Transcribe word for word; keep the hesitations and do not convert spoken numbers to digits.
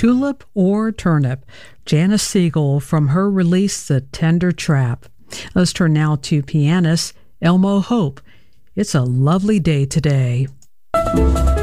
Tulip or Turnip, Janice Siegel from her release The Tender Trap. Let's turn now to pianist Elmo Hope. It's a lovely day today.